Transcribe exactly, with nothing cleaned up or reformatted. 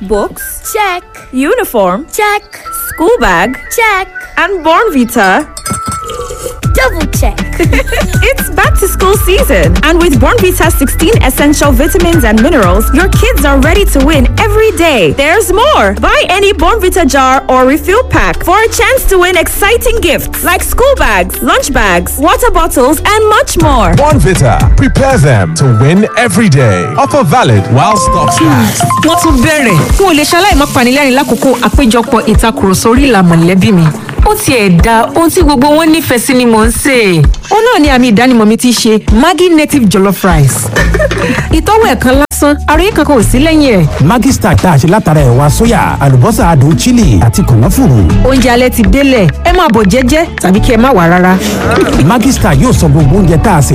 Books? Check. Uniform? Check. School bag? Check. And Bornvita? Double check. It's back to school season, and with Bornvita sixteen essential vitamins and minerals, your kids are ready to win every day. There's more. Buy any Bornvita jar or refill pack for a chance to win exciting gifts like school bags, lunch bags, water bottles, and much more. Bornvita, prepare them to win every day. Offer valid while stocks last. Wọ́n tún bẹ̀rẹ̀. N ò lè ṣaláì má panilẹ́rìn lákòókò àpéjọpọ̀ ìtakùrọ̀sọ orí ìlà mọ̀lẹ́bí mi. Ó tiẹ̀ da ohun tí gbogbo wọn nífẹ̀ẹ́ sí ni mò ń sè. Ó náà ni àmì ìdánimọ̀ mi ti ṣe Maggi native jollof rice. Ìtọ́wò ẹ̀kan lásán, àròyé kankan ò sí lẹ́yìn ẹ̀. Maggi Star tá a ṣe látara ẹ̀wà sóyà, àlùbọ́sà adùn chili àti kànáfùrù. Oúnjẹ alẹ́ ti délẹ̀, ẹ máa bọ̀ jẹ́jẹ́ tàbí kí ẹ má wá rárá. Maggi Star yóò sọ gbogbo oúnjẹ tá a sè